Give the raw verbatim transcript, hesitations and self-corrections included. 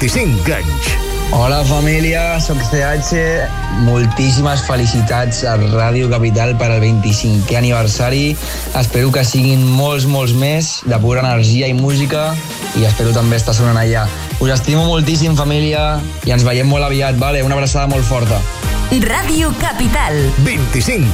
vint-i-cinc anys. Hola família, soc C H. Moltíssimes felicitats a Ràdio Capital per al vint-i-cinquè aniversari. Espero que siguin molts, molts més, de pura energia i música, i espero també estar sonant allà. Us estimo moltíssim, família, i ens veiem molt aviat, vale? Una abraçada molt forta. Ràdio Capital. vint-i-cinc